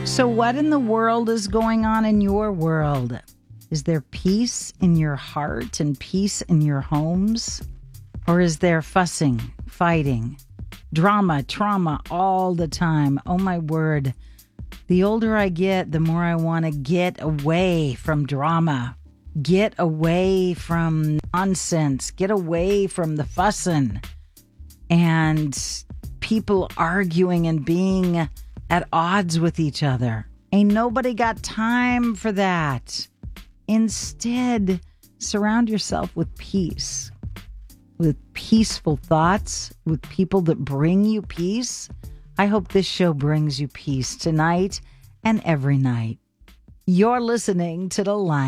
So what in the world is going on in your world? Is there peace in your heart and peace in your homes? Or is there fussing, fighting, drama, trauma all the time? Oh my word. The older I get, the more I want to get away from drama. Get away from nonsense. Get away from the fussing. And people arguing and being at odds with each other. Ain't nobody got time for that. Instead, surround yourself with peace, with peaceful thoughts, with people that bring you peace. I hope this show brings you peace tonight and every night. You're listening to The Line.